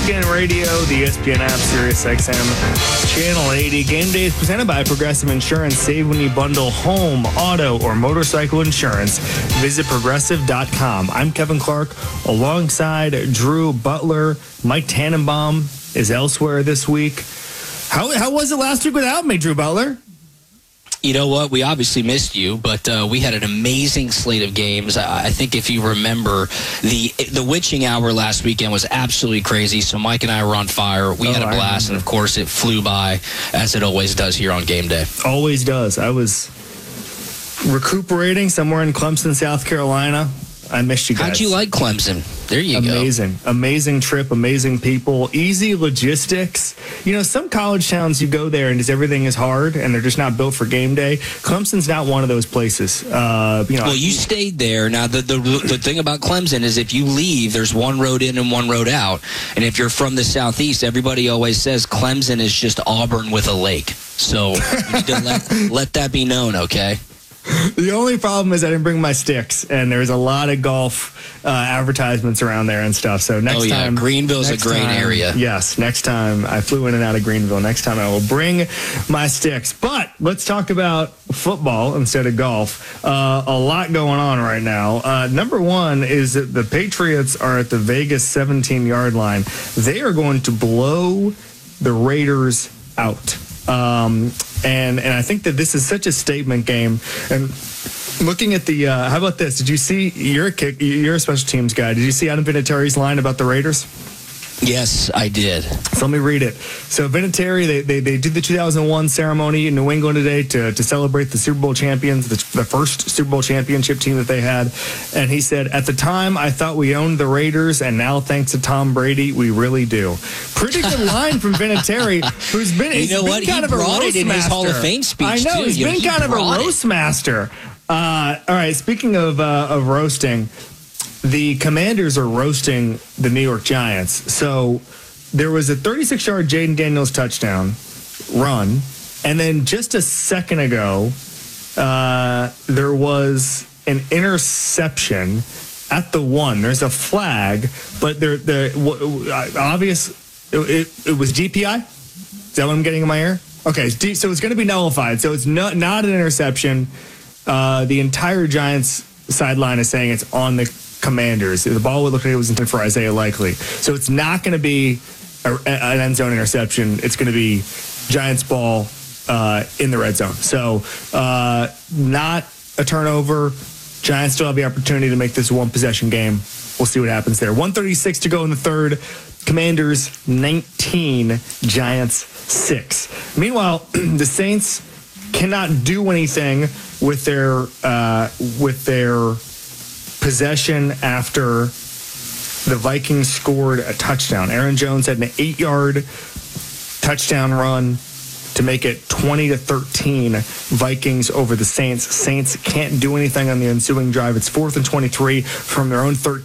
ESPN Radio, the ESPN app, Sirius XM, Channel 80. Game Day is presented by Progressive Insurance. Save when you bundle home, auto, or motorcycle insurance. Visit Progressive.com. I'm Kevin Clark alongside Drew Butler. Mike Tannenbaum is elsewhere this week. How was it last week without me, Drew Butler? You know what? We obviously missed you, but we had an amazing slate of games. I think if you remember, the witching hour last weekend was absolutely crazy. So Mike and I were on fire. We had a blast, and of course, it flew by, as it always does here on Game Day. Always does. I was recuperating somewhere in Clemson, South Carolina. I missed you guys. How'd you like Clemson? There you go. Amazing trip, amazing people, easy logistics. You know, some college towns you go there and just everything is hard and they're just not built for game day. Clemson's not one of those places. Well, you stayed there. Now, the thing about Clemson is if you leave, there's one road in and one road out. And if you're from the Southeast, everybody always says Clemson is just Auburn with a lake. So you need to let that be known, okay? The only problem is I didn't bring my sticks, and there's a lot of golf advertisements around there and stuff. So next time, Greenville's a great area. Yes, next time I flew in and out of Greenville. Next time I will bring my sticks. But let's talk about football instead of golf. A lot going on right now. Number one is that the Patriots are at the Vegas 17-yard line. They are going to blow the Raiders out. And I think that this is such a statement game. And looking at the, how about this? Did you see, you're a special teams guy. Did you see Adam Vinatieri's line about the Raiders? Yes, I did. So let me read it. So Vinatieri, they did the 2001 ceremony in New England today to celebrate the Super Bowl champions, the first Super Bowl championship team that they had. And he said, at the time, I thought we owned the Raiders, and now thanks to Tom Brady, we really do. Pretty good line from Vinatieri, who's been, you know what? He brought it in his Hall of Fame speech, I know, too. He's been kind of a roast master. All right, speaking of roasting, the Commanders are roasting the New York Giants. So there was a 36-yard Jaden Daniels touchdown run, and then just a second ago, there was an interception at the one. There's a flag, but obvious. It was DPI. Is that what I'm getting in my ear? Okay, so it's going to be nullified. So it's not an interception. The entire Giants sideline is saying it's on the Commanders. The ball would look like it was intended for Isaiah Likely. So it's not going to be an end zone interception. It's going to be Giants ball in the red zone. So not a turnover. Giants still have the opportunity to make this a one-possession game. We'll see what happens there. 1:36 to go in the third. Commanders 19, Giants 6. Meanwhile, the Saints cannot do anything with their possession after the Vikings scored a touchdown. Aaron Jones had an 8-yard touchdown run to make it 20-13 Vikings over the Saints. Saints can't do anything on the ensuing drive. It's 4th and 23 from their own 13.